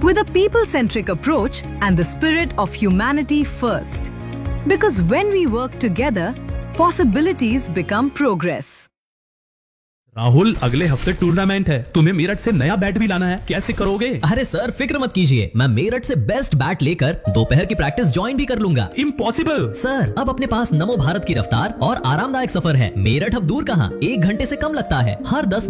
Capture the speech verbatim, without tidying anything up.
with a people-centric approach and the spirit of humanity first. Because when we work together, possibilities become progress. Rahul, अगले हफ्ते tournament है, तुम्हें मेरठ से नया bat भी लाना है, कैसे करोगे? अरे सर फिक्र मत कीजिए, मैं मेरठ से बेस्ट बैट लेकर दोपहर की प्रैक्टिस ज्वाइन भी कर लूंगा। इम्पॉसिबल सर, अब अपने पास नमो भारत की रफ्तार और आरामदायक सफर है। मेरठ अब दूर कहाँ, एक घंटे से कम लगता है। हर दस